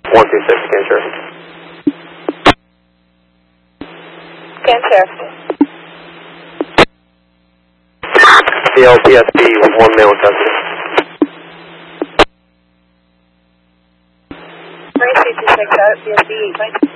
126, scan sheriff. Scan sheriff. CLPSB with 1 male in custody. Race 226 out at PSB 8